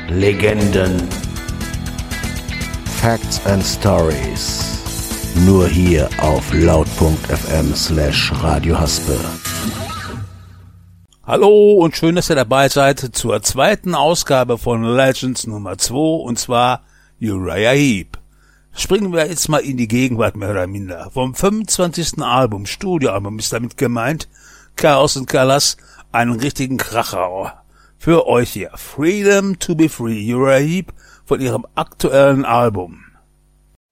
Legenden, Facts and Stories. Nur hier auf laut.fm/Radio Haspe. Hallo und schön, dass ihr dabei seid zur zweiten Ausgabe von Legends Nummer 2, und zwar Uriah Heep. Springen wir jetzt mal in die Gegenwart mehr oder minder. Vom 25. Album, Studioalbum ist damit gemeint, Chaos and Colors, einen richtigen Kracher. Für euch hier, Freedom to be Free, Uriah Heep, von ihrem aktuellen Album.